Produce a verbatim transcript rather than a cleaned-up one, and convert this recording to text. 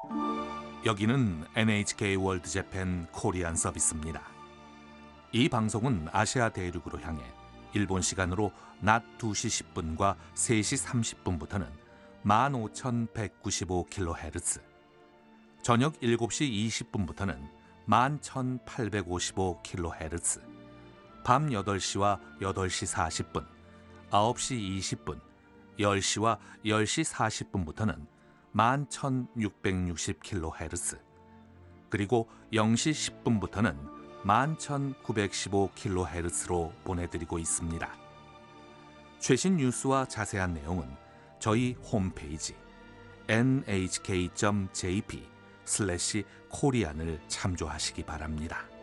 여기는 엔에이치케이 월드 재팬 코리안 서비스입니다. 이 방송은 아시아 대륙으로 향해 일본 시간으로 낮 두 시 십 분과 세 시 삼십 분부터는 만 오천백구십오 킬로헤르츠, 저녁 일곱 시 이십 분부터는 만 천팔백오십오 킬로헤르츠, 밤 여덟 시와 여덟 시 사십 분, 아홉 시 이십 분, 열 시와 열 시 사십 분부터는 만 천육백육십 킬로헤르츠, 그리고 영 시 십 분부터는 만 천구백십오 킬로헤르츠로 보내드리고 있습니다. 최신 뉴스와 자세한 내용은 저희 홈페이지 엔에이치케이 닷 제이피 슬래시 코리안을 참조하시기 바랍니다.